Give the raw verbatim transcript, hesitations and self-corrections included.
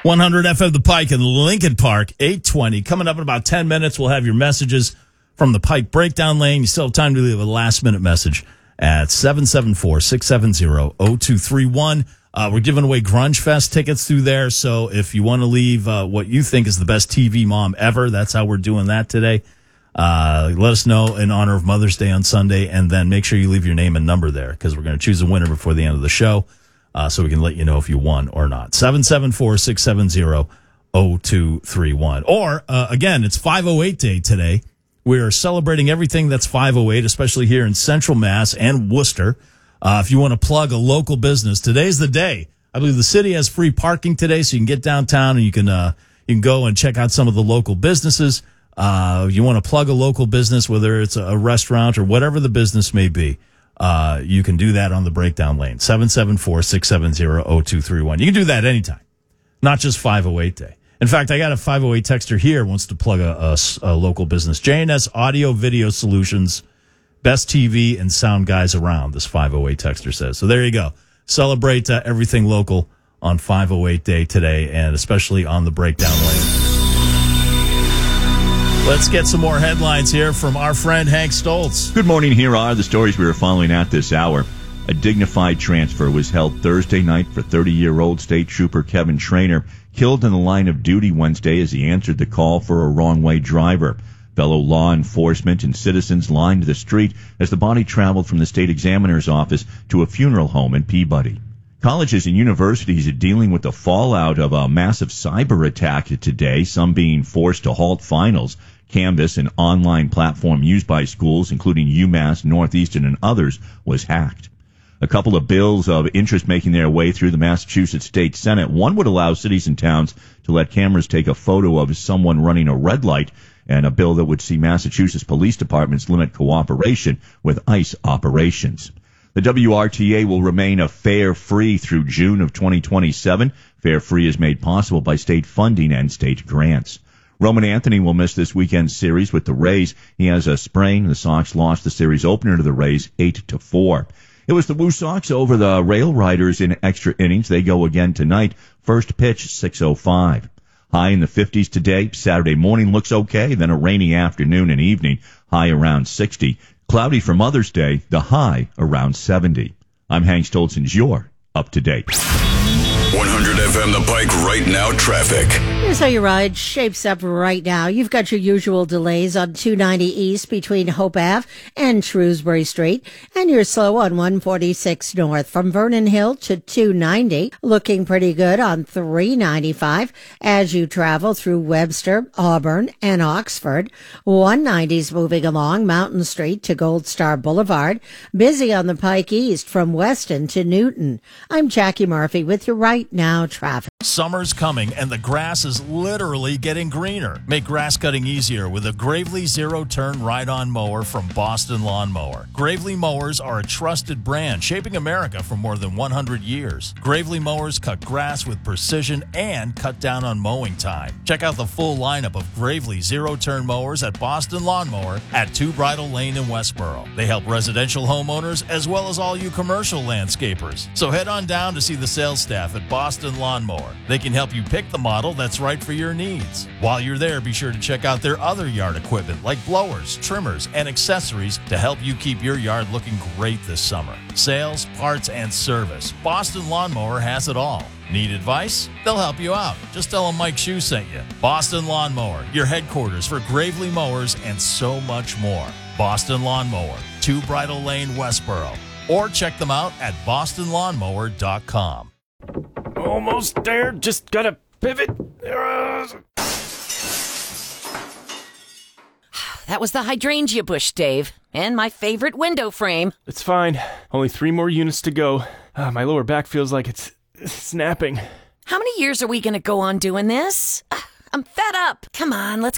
one hundred F M The Pike in Lincoln Park, eight twenty. Coming up in about ten minutes, we'll have your messages from the Pike Breakdown Lane. You still have time to leave a last-minute message at seven seven four, six seven zero, zero two three one. Uh, we're giving away Grunge Fest tickets through there, so if you want to leave uh, what you think is the best T V mom ever, that's how we're doing that today. Uh, let us know in honor of Mother's Day on Sunday, and then make sure you leave your name and number there, because we're going to choose a winner before the end of the show, uh, so we can let you know if you won or not. seven seven four, six seven zero, zero two three one. Or, uh, again, it's five oh eight Day today. We are celebrating everything that's five oh eight, especially here in Central Mass and Worcester. Uh, if you want to plug a local business, today's the day. I believe the city has free parking today, so you can get downtown and you can uh, you can go and check out some of the local businesses. Uh, you want to plug a local business, whether it's a restaurant or whatever the business may be, uh, you can do that on the Breakdown Lane, seven seven four, six seven zero, zero two three one. You can do that anytime, not just five oh eight Day. In fact, I got a five oh eight texter here wants to plug a, a, a local business. J and S Audio Video Solutions, best T V and sound guys around, this five oh eight texter says. So there you go. Celebrate uh, everything local on five oh eight Day today, and especially on the Breakdown Lane. Let's get some more headlines here from our friend Hank Stoltz. Good morning. Here are the stories we were following at this hour. A dignified transfer was held Thursday night for thirty-year-old State Trooper Kevin Trainer, killed in the line of duty Wednesday as he answered the call for a wrong-way driver. Fellow law enforcement and citizens lined the street as the body traveled from the state examiner's office to a funeral home in Peabody. Colleges and universities are dealing with the fallout of a massive cyber attack today, some being forced to halt finals. Canvas, an online platform used by schools, including UMass, Northeastern, and others, was hacked. A couple of bills of interest making their way through the Massachusetts State Senate. One would allow cities and towns to let cameras take a photo of someone running a red light, and a bill that would see Massachusetts police departments limit cooperation with ICE operations. The W R T A will remain a fare-free through June of twenty twenty-seven. Fare-free is made possible by state funding and state grants. Roman Anthony will miss this weekend's series with the Rays. He has a sprain. The Sox lost the series opener to the Rays eight to four. It was the Woo Sox over the Rail Riders in extra innings. They go again tonight. First pitch, six oh five. High in the fifties today. Saturday morning looks okay. Then a rainy afternoon and evening. High around sixty. Cloudy for Mother's Day. The high around seventy. I'm Hank Stoltz, and you're up to date. one hundred F M The Pike right now traffic. Here's how your ride shapes up right now. You've got your usual delays on two ninety East between Hope Avenue and Shrewsbury Street, and you're slow on one forty-six North from Vernon Hill to two ninety. Looking pretty good on three ninety-five as you travel through Webster, Auburn, and Oxford. one ninety's moving along Mountain Street to Gold Star Boulevard. Busy on the Pike East from Weston to Newton. I'm Jackie Murphy with your right now traffic. Summer's coming, and the grass is literally getting greener. Make grass cutting easier with a Gravely zero-turn ride-on mower from Boston Lawn Mower. Gravely mowers are a trusted brand, shaping America for more than one hundred years. Gravely mowers cut grass with precision and cut down on mowing time. Check out the full lineup of Gravely zero-turn mowers at Boston Lawn Mower at Two Bridle Lane in Westboro. They help residential homeowners as well as all you commercial landscapers. So head on down to see the sales staff at Boston Lawn Mower. They can help you pick the model that's right for your needs. While you're there, be sure to check out their other yard equipment like blowers, trimmers, and accessories to help you keep your yard looking great this summer. Sales, parts, and service. Boston Lawn Mower has it all. Need advice? They'll help you out. Just tell them Mike Shue sent you. Boston Lawn Mower, your headquarters for Gravely mowers and so much more. Boston Lawn Mower, Two Bridle Lane, Westboro. Or check them out at boston lawn mower dot com. Almost there. Just gotta pivot. That was the hydrangea bush, Dave, and my favorite window frame. It's fine. Only three more units to go. Uh, my lower back feels like it's snapping. How many years are we gonna go on doing this? Uh, I'm fed up. Come on, let's